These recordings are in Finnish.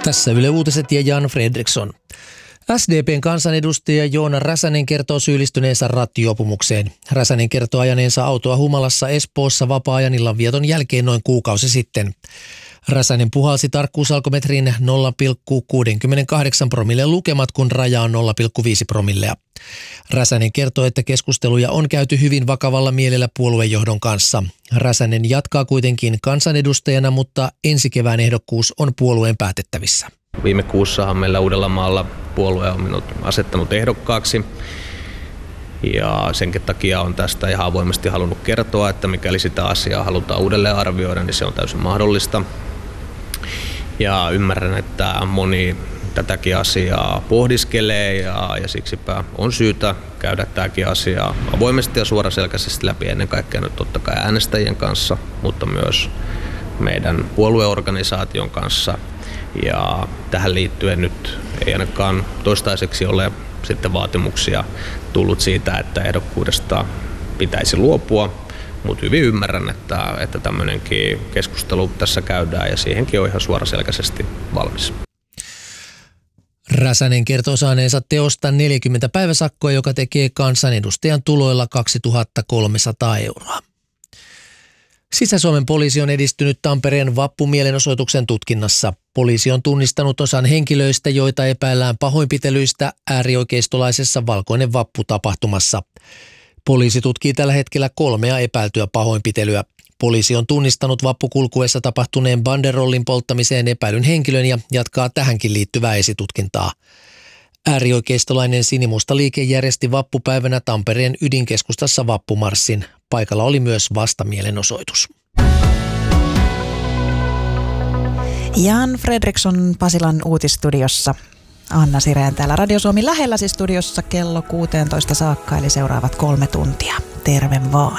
Tässä Yle Uutiset ja Jan Fredriksson. SDP:n kansanedustaja Joona Räsänen kertoo syyllistyneensä rattijuopumukseen. Räsänen kertoo ajaneensa autoa humalassa Espoossa vapaa-ajan illanvieton jälkeen noin kuukausi sitten. Räsänen puhalsi tarkkuusalkometrin 0,68 promille lukemat, kun raja on 0,5 promillea. Räsänen kertoo, että keskusteluja on käyty hyvin vakavalla mielellä puoluejohdon kanssa. Räsänen jatkaa kuitenkin kansanedustajana, mutta ensi kevään ehdokkuus on puolueen päätettävissä. Viime kuussahan meillä Uudellamaalla puolue on minut asettanut ehdokkaaksi. Ja senkin takia on tästä ihan avoimesti halunnut kertoa, että mikäli sitä asiaa halutaan uudelleen arvioida, niin se on täysin mahdollista. Ja ymmärrän, että moni tätäkin asiaa pohdiskelee ja siksipä on syytä käydä tämäkin asia avoimesti ja suoraselkäisesti läpi ennen kaikkea nyt totta kai äänestäjien kanssa, mutta myös meidän puolueorganisaation kanssa. Ja tähän liittyen nyt ei ainakaan toistaiseksi ole sitten vaatimuksia tullut siitä, että ehdokkuudesta pitäisi luopua. Mutta hyvin ymmärrän, että tämmöinenkin keskustelu tässä käydään ja siihenkin on ihan suoraselkäisesti valmis. Räsänen kertoo saaneensa teosta 40 päiväsakkoa, joka tekee kansanedustajan tuloilla 2300 euroa. Sisä-Suomen poliisi on edistynyt Tampereen vappumielenosoituksen tutkinnassa. Poliisi on tunnistanut osan henkilöistä, joita epäillään pahoinpitelyistä äärioikeistolaisessa Valkoinen vappu-tapahtumassa. Poliisi tutkii tällä hetkellä 3 epäiltyä pahoinpitelyä. Poliisi on tunnistanut vappukulkuessa tapahtuneen banderollin polttamiseen epäilyn henkilön ja jatkaa tähänkin liittyvää esitutkintaa. Äärioikeistolainen sinimusta liike järjesti vappupäivänä Tampereen ydinkeskustassa vappumarssin. Paikalla oli myös vastamielenosoitus. Jan Fredriksson Pasilan uutisstudiossa. Anna Sireen täällä Radio Suomi lähelläsi studiossa kello 16 saakka, eli seuraavat 3 tuntia. Terve vaan.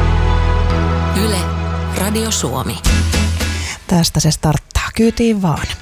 Yle, Radio Suomi. Tästä se starttaa. Kyytiin vaan.